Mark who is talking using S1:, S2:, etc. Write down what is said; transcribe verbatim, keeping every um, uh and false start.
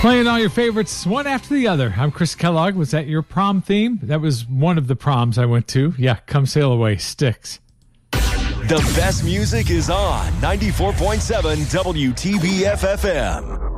S1: Playing all your favorites one after the other. I'm Chris Kellogg. Was that your prom theme? That was one of the proms I went to. Yeah, Come Sail Away, Styx.
S2: The best music is on ninety-four point seven W T B F F M.